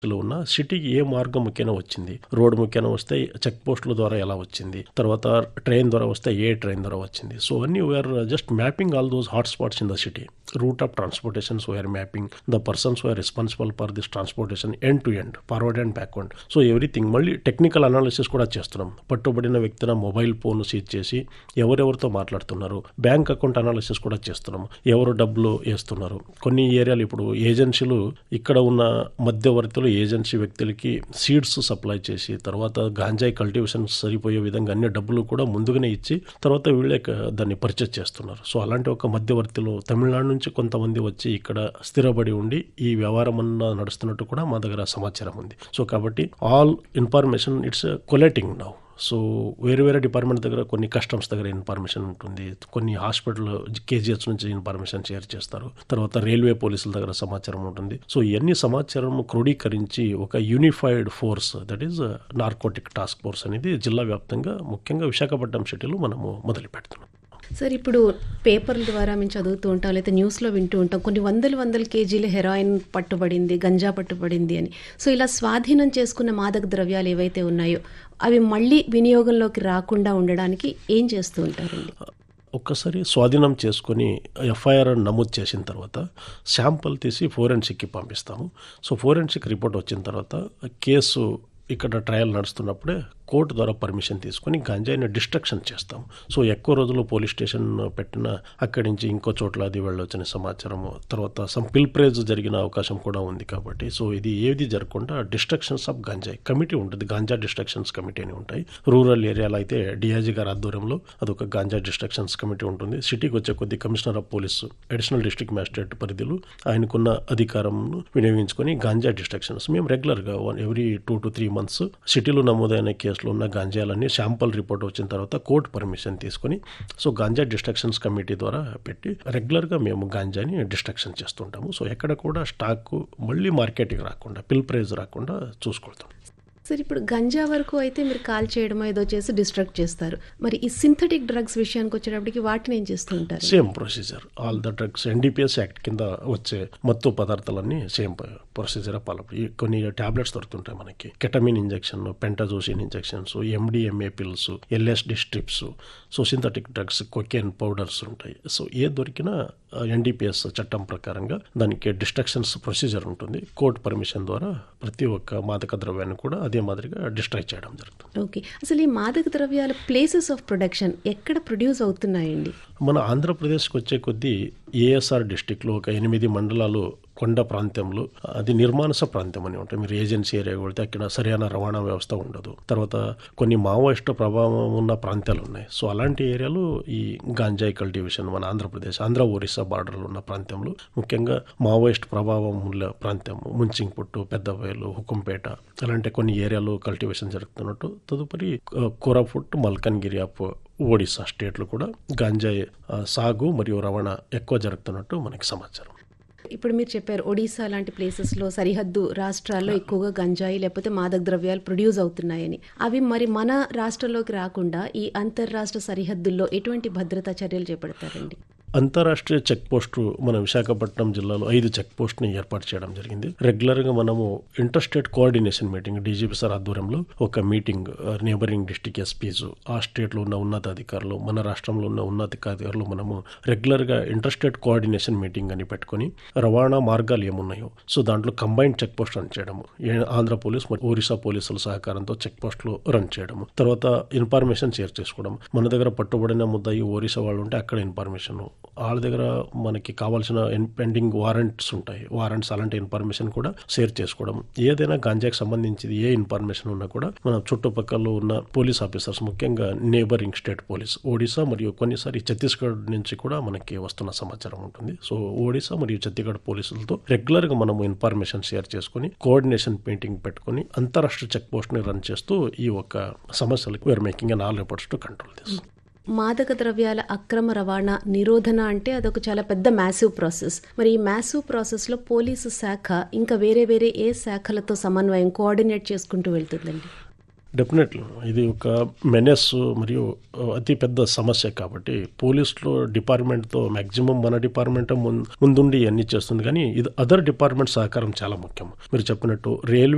లో ఉన్న సిటీకి ఏ మార్గం ముఖ్యంగా వచ్చింది, రోడ్ ముఖ్యంగా వస్తే చెక్ పోస్టుల ద్వారా ఎలా వచ్చింది, తర్వాత ట్రైన్ ద్వారా వస్తే ఏ ట్రైన్ ద్వారా వచ్చింది. సో అన్ని we are just mapping all those hot spots in the city. Root of transportations we are mapping, the persons we are responsible for this transportation end to end, forward and backward. So everything మళ్ళీ technical analysis కూడా చేస్తున్నాం. పట్టుబడిన వ్యక్తిన mobile phone seize చేసి ఎవరెవరితో మాట్లాడుతున్నారు, bank account analysis కూడా చేస్తున్నాం, ఎవరు డబ్బులు వేస్తున్నారు. కొన్ని ఏరియాలు ఇప్పుడు ఏజెన్సీలు ఇక్కడ ఉన్న మధ్యవర్తులు ఏజెన్సీ వ్యక్తులకి సీడ్స్ సప్లై చేసి తర్వాత గాంజాయి కల్టివేషన్ సరిపోయే విధంగా అన్ని డబ్బులు కూడా ముందుగానే ఇచ్చి తర్వాత వీళ్ళే దాన్ని పర్చేజ్ చేస్తున్నారు. సో అలాంటి ఒక మధ్యవర్తులు తమిళనాడు నుంచి కొంతమంది వచ్చి ఇక్కడ స్థిరపడి ఉండి ఈ వ్యవహారం నడుస్తున్నట్టు కూడా మా దగ్గర సమాచారం ఉంది. సో కాబట్టి all information it's collating now. So వేరే వేరే డిపార్ట్మెంట్ దగ్గర కొన్ని కస్టమ్స్ దగ్గర ఇన్ఫర్మేషన్ ఉంటుంది, కొన్ని హాస్పిటల్ కేజీహెచ్ నుంచి ఇన్ఫర్మేషన్ షేర్ చేస్తారు, తర్వాత రైల్వే పోలీసుల దగ్గర సమాచారం ఉంటుంది. సో ఇవన్నీ సమాచారం క్రోడీకరించి ఒక unified force, that is narcotic task force అనేది జిల్లా వ్యాప్తంగా ముఖ్యంగా విశాఖపట్నం సిటీలో మనము మొదలు పెడుతున్నాం. సార్, ఇప్పుడు పేపర్ల ద్వారా మేము చదువుతూ ఉంటాం, లేకపోతే న్యూస్లో వింటూ ఉంటాం, కొన్ని వందల కేజీల హెరాయిన్ పట్టుబడింది, గంజా పట్టుబడింది అని. సో ఇలా స్వాధీనం చేసుకున్న మాదక ద్రవ్యాలు ఏవైతే ఉన్నాయో అవి మళ్ళీ వినియోగంలోకి రాకుండా ఉండడానికి ఏం చేస్తూ ఉంటారండి? ఒక్కసారి స్వాధీనం చేసుకొని ఎఫ్ఐఆర్ నమోదు చేసిన తర్వాత శాంపుల్ తీసి ఫోరెన్సిక్కి పంపిస్తాము. సో ఫోరెన్సిక్ రిపోర్ట్ వచ్చిన తర్వాత కేసు ఇక్కడ ట్రయల్ నడుస్తున్నప్పుడే కోర్టు ద్వారా పర్మిషన్ తీసుకొని గంజాయిని డిస్ట్రక్షన్ చేస్తాము. సో ఎక్కువ రోజులు పోలీస్ స్టేషన్ పెట్టిన అక్కడి నుంచి ఇంకో చోట్ల అది వెళ్ళొచ్చిన సమాచారము, తర్వాత సమ్ పిల్ప్రేజ్ జరిగిన అవకాశం కూడా ఉంది. కాబట్టి సో ఇది ఏది జరగకుండా డిస్ట్రక్షన్స్ ఆఫ్ గంజాయి కమిటీ ఉంటుంది, గాంజా డిస్ట్రక్షన్స్ కమిటీ అని ఉంటాయి. రూరల్ ఏరియాలో అయితే డిఐజీ గారి ఆధ్వర్యంలో అదొక గాంజా డిస్ట్రక్షన్స్ కమిటీ ఉంటుంది. సిటీకి వచ్చే కొద్ది commissioner of police additional district magistrate పరిధిలో ఆయనకున్న అధికారంను వినియోగించుకొని గాంజా డిస్ట్రక్షన్స్ మేము రెగ్యులర్గా ఎవ్రీ 2 to 3 months సిటీలో నమోదైన కేసులో ఉన్న గాంజాలన్నీ శాంపుల్ రిపోర్ట్ వచ్చిన తర్వాత కోర్టు పర్మిషన్ తీసుకొని సో గాంజా డిస్ట్రక్షన్స్ కమిటీ ద్వారా పెట్టి రెగ్యులర్గా మేము గాంజాని డిస్ట్రక్షన్ చేస్తుంటాము. సో ఎక్కడ కూడా స్టాక్ మళ్ళీ మార్కెట్కి రాకుండా పిల్ప్రైజ్ రాకుండా చూసుకుంటాం. సార్, ఇప్పుడు గంజా వరకు అయితే మీరు కాల్ చేయడమో ఏదో చేసి డిస్ట్రాక్ట్ చేస్తారు, మరి ఈ సింథటిక్ డ్రగ్స్ విషయానికి వచ్చేటప్పటికి వాటిని ఏం చేస్తూ ఉంటారు? Same procedure, all the drugs NDPS act కింద వచ్చే మత్తు పదార్థాలన్నీ సేమ్ ప్రొసీజర్ ఫాలో. కొన్ని టాబ్లెట్స్ దొరుకుతుంటాయి మనకి, కెటమిన్ injection, పెంటాజోసిన్ injections, MDMA pills, LSD strips, so synthetic drugs, cocaine powders ఉంటాయి. సో ఏ దొరికినా ఎన్డీపీఎస్ చట్టం ప్రకారంగా దానికి డిస్ట్రక్షన్స్ ప్రొసీజర్ ఉంటుంది. కోర్టు పర్మిషన్ ద్వారా ప్రతి ఒక్క మాదక ద్రవ్యాన్ని కూడా అదే మాదిరిగా డిస్ట్రాయ్ చేయడం జరుగుతుంది. ఓకే, అసలు ఈ మాదక ద్రవ్యాల ప్లేసెస్ ఆఫ్ ప్రొడక్షన్ ఎక్కడ ప్రొడ్యూస్ అవుతున్నాయండి? మన ఆంధ్రప్రదేశ్కి వచ్చే కొద్దీ ఏఎస్ఆర్ డిస్టిక్లో ఒక 8 మండలాలు కొండ ప్రాంతంలో అది నిర్మానుష ప్రాంతం అని ఉంటాయి. మీరు ఏజెన్సీ ఏరియా వెళ్తే అక్కడ సరైన రవాణా వ్యవస్థ ఉండదు. తర్వాత కొన్ని మావోయిస్టు ప్రభావం ఉన్న ప్రాంతాలు ఉన్నాయి. సో అలాంటి ఏరియాలో ఈ గాంజాయి కల్టివేషన్ మన ఆంధ్రప్రదేశ్, ఆంధ్ర ఒరిస్సా బార్డర్లో ఉన్న ప్రాంతంలో ముఖ్యంగా మావోయిస్ట్ ప్రభావం ఉన్న ప్రాంతం ముంచింగ్పుట్టు, పెద్దబయలు, హుకుంపేట అలాంటి కొన్ని ఏరియాలో కల్టివేషన్ జరుగుతున్నట్టు. తదుపరి కోరాపుట్, మల్కన్గిరి ఆఫ్ ఒడిస్సా స్టేట్లు కూడా గాంజాయి సాగు మరియు రవాణా ఎక్కువ జరుగుతున్నట్టు మనకి సమాచారం. ఇప్పుడు మీరు చెప్పారు ఒడిశా లాంటి ప్లేసెస్లో సరిహద్దు రాష్ట్రాల్లో ఎక్కువగా గంజాయి లేకపోతే మాదక ద్రవ్యాలు ప్రొడ్యూస్ అవుతున్నాయని. అవి మరి మన రాష్ట్రంలోకి రాకుండా ఈ అంతర్రాష్ట్ర సరిహద్దుల్లో ఎటువంటి భద్రతా చర్యలు చేపడతారండి? అంతరాష్ట్రీయ చెక్ పోస్టు మన విశాఖపట్నం జిల్లాలో 5 చెక్ పోస్టుని ఏర్పాటు చేయడం జరిగింది. రెగ్యులర్గా మనము inter state coordination meeting DGP sir ఆధ్వర్యంలో ఒక మీటింగ్ నేబరింగ్ డిస్ట్రిక్ట్ ఎస్పీస్, ఆ స్టేట్లో ఉన్న ఉన్నతాధికారులు, మన రాష్ట్రంలో ఉన్న ఉన్నతాధికారులు మనము రెగ్యులర్గా ఇంటర్ స్టేట్ కోఆర్డినేషన్ మీటింగ్ అని పెట్టుకొని రవాణా మార్గాలు ఏమున్నాయో సో దాంట్లో కంబైన్డ్ చెక్ పోస్ట్ రన్ చేయడము, ఆంధ్ర పోలీస్ మరియు ఒరిస్సా పోలీసుల సహకారంతో చెక్ పోస్టులు రన్ చేయడము, తర్వాత ఇన్ఫర్మేషన్ షేర్ చేసుకోవడం. మన దగ్గర పట్టుబడిన ముద్దాయి ఒరిస్సా వాళ్ళు ఉంటే అక్కడ ఇన్ఫర్మేషన్, వాళ్ళ దగ్గర మనకి కావాల్సిన పెండింగ్ వారెంట్స్ ఉంటాయి, వారెంట్స్ అలాంటి ఇన్ఫర్మేషన్ కూడా షేర్ చేసుకోవడం. ఏదైనా గాంజాకి సంబంధించి ఏ ఇన్ఫర్మేషన్ ఉన్నా కూడా మన చుట్టుపక్కల ఉన్న పోలీస్ ఆఫీసర్స్, ముఖ్యంగా నేబరింగ్ స్టేట్ పోలీస్ ఒడిశా మరియు కొన్నిసారి ఛత్తీస్గఢ్ నుంచి కూడా మనకి వస్తున్న సమాచారం ఉంటుంది. సో ఒడిశా మరియు ఛత్తీస్గఢ్ పోలీసులతో రెగ్యులర్గా మనము ఇన్ఫర్మేషన్ షేర్ చేసుకుని కోఆర్డినేషన్ మీటింగ్ పెట్టుకుని అంతరాష్ట్రీయ చెక్ పోస్ట్ని రన్ చేస్తూ ఈ ఒక సమస్యలకు we are making all efforts to control this. మాదక ద్రవ్యాల అక్రమ రవాణా నిరోధన అంటే అదొక చాలా పెద్ద మ్యాసివ్ ప్రాసెస్. మరి ఈ మ్యాసివ్ ప్రాసెస్లో పోలీసు శాఖ ఇంకా వేరే ఏ శాఖలతో సమన్వయం కోఆర్డినేట్ చేసుకుంటూ వెళ్తుందండి? డెఫినెట్లీ ఇది ఒక మెనెస్ మరియు అతి పెద్ద సమస్య. కాబట్టి పోలీసులో డిపార్ట్మెంట్తో మ్యాక్సిమం మన డిపార్ట్మెంట్ ముందుండి అన్ని చేస్తుంది, కానీ ఇది అదర్ డిపార్ట్మెంట్ సహకారం చాలా ముఖ్యం. మీరు చెప్పినట్టు రైల్వే